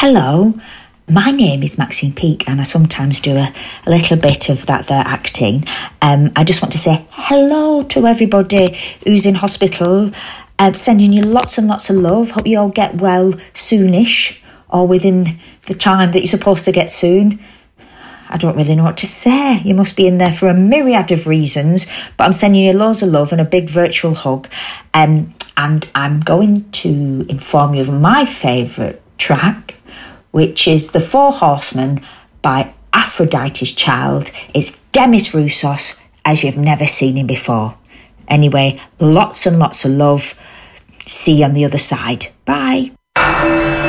Hello, my name is Maxine Peake and I sometimes do a little bit of that there acting. I just want to say hello to everybody who's in hospital, sending you lots and lots of love. Hope you all get well soonish or within the time that you're supposed to get soon. I don't really know what to say. You must be in there for a myriad of reasons, but I'm sending you loads of love and a big virtual hug. And I'm going to inform you of my favourite track, which is The Four Horsemen by Aphrodite's Child. It's Demis Roussos as you've never seen him before. Anyway, lots and lots of love. See you on the other side. Bye.